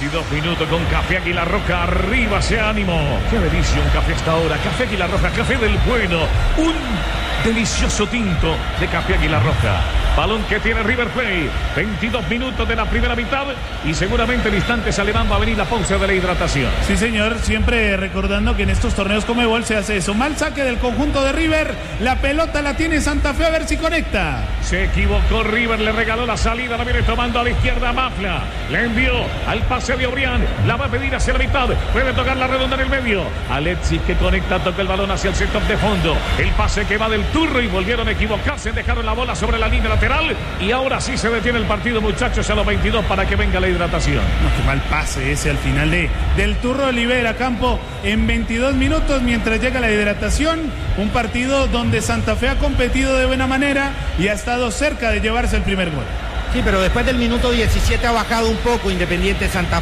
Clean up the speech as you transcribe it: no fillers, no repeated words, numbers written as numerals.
22 minutos con Café Águila Roja. Arriba ese ánimo. Qué delicia un café hasta ahora. Café Águila Roja, café del bueno. Un delicioso tinto de Café Águila Roja. Balón que tiene River Plate. 22 minutos de la primera mitad. Y seguramente en instantes alemán va a venir la pausa de la hidratación. Sí, señor. Siempre recordando que en estos torneos Conmebol se hace eso. Mal saque del conjunto de River. La pelota la tiene Santa Fe. A ver si conecta. Se equivocó River. Le regaló la salida. La viene tomando a la izquierda Mafla. Le envió al pase de Obrián. La va a pedir hacia la mitad. Puede tocar la redonda en el medio. Alexis que conecta. Toca el balón hacia el sector de fondo. El pase que va del Turro. Y volvieron a equivocarse. Dejaron la bola sobre la línea lateral. Y ahora sí se detiene el partido, muchachos, a los 22 para que venga la hidratación. No, qué mal pase ese al final del Turro Olivera, Campo, en 22 minutos mientras llega la hidratación. Un partido donde Santa Fe ha competido de buena manera y ha estado cerca de llevarse el primer gol. Sí, pero después del minuto 17 ha bajado un poco Independiente Santa Fe.